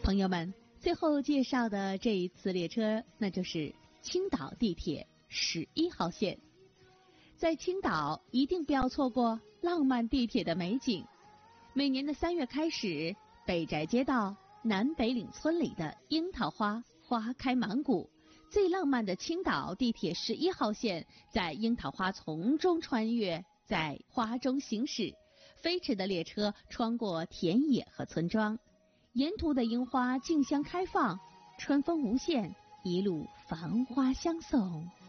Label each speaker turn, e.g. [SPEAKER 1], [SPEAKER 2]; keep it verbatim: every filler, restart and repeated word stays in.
[SPEAKER 1] 朋友们，最后介绍的这一次列车，那就是青岛地铁十一号线。在青岛一定不要错过浪漫地铁的美景。每年的三月开始，北宅街道南北岭村里的樱桃花花开满谷，最浪漫的青岛地铁十一号线在樱桃花丛中穿越，在花中行驶。飞驰的列车穿过田野和村庄，沿途的樱花竞相开放，春风无限，一路繁花相送。